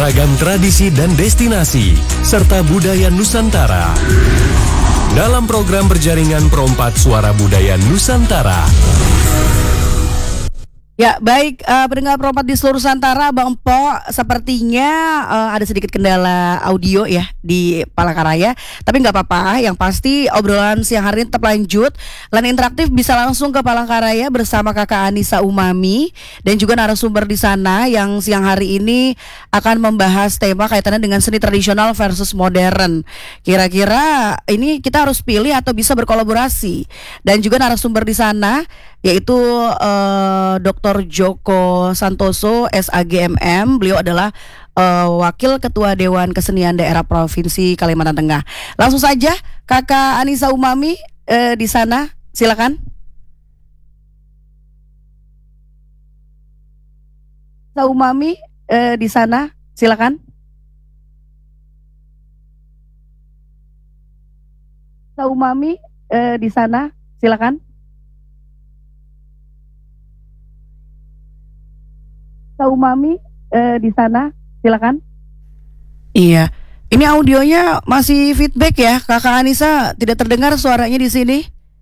beragam tradisi dan destinasi, serta budaya Nusantara. Dalam program berjaringan Perompak Suara Budaya Nusantara. Ya baik, pendengar Perompak di seluruh Nusantara, Bang Empo, sepertinya ada sedikit kendala audio ya di Palangkaraya. Tapi nggak apa-apa, yang pasti obrolan siang hari ini tetap lanjut. Line interaktif bisa langsung ke Palangkaraya bersama Kakak Anissa Umami dan juga narasumber di sana yang siang hari ini akan membahas tema kaitannya dengan seni tradisional versus modern. Kira-kira ini kita harus pilih atau bisa berkolaborasi. Dan juga narasumber di sana yaitu Dr. Joko Santoso, SAGMM. Beliau adalah Wakil Ketua Dewan Kesenian Daerah Provinsi Kalimantan Tengah. Langsung saja Kakak Anissa Umami di sana, silakan. Anissa Umami di sana, silakan. Anissa Umami di sana, silakan. Umami di sana, silakan. Iya, ini audionya masih feedback ya, Kakak Anissa, tidak terdengar suaranya di sini.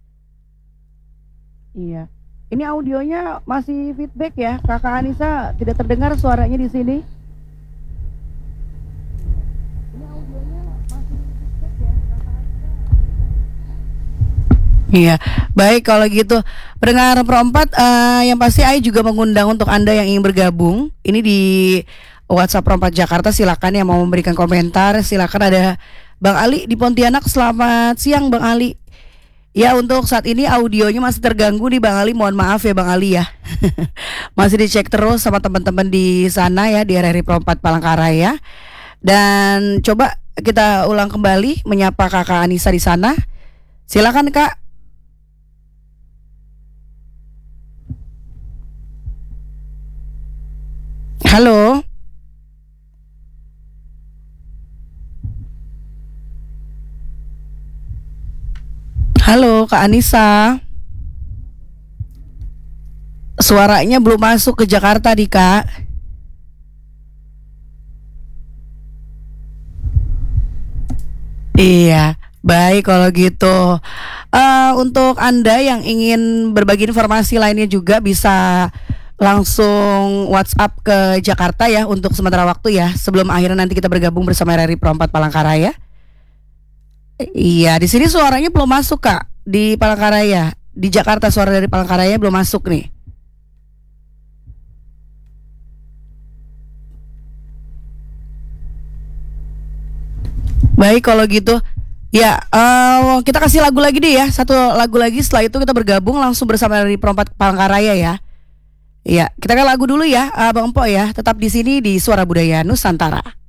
Iya, ini audionya masih feedback ya, Kakak Anissa, tidak terdengar suaranya di sini. Ini audionya masih feedback ya, Kakak Anissa. Iya, baik kalau gitu. Pendengar Perompak, yang pasti Ai juga mengundang untuk Anda yang ingin bergabung. Ini di WhatsApp Perompak Jakarta, silakan yang mau memberikan komentar. Silakan, ada Bang Ali di Pontianak. Selamat siang Bang Ali. Ya, untuk saat ini audionya masih terganggu nih Bang Ali. Mohon maaf ya Bang Ali ya. Masih dicek terus sama teman-teman di sana ya, di RRI Perompak Palangkaraya. Dan coba kita ulang kembali menyapa Kakak Anissa di sana. Silakan Kak. Halo. Halo Kak Anissa. Suaranya belum masuk ke Jakarta nih Kak. Iya, baik kalau gitu. Untuk Anda yang ingin berbagi informasi lainnya juga bisa langsung WhatsApp ke Jakarta ya untuk sementara waktu ya, sebelum akhirnya nanti kita bergabung bersama RRI Perompak Palangkaraya. Iya, di sini suaranya belum masuk Kak, di Palangkaraya. Di Jakarta suara dari Palangkaraya belum masuk nih. Baik kalau gitu. Ya, kita kasih lagu lagi deh ya, satu lagu lagi, setelah itu kita bergabung langsung bersama RRI Perompak Palangkaraya ya. Iya, kita kan lagu dulu ya, Bang Empo ya. Tetap di sini di Suara Budaya Nusantara.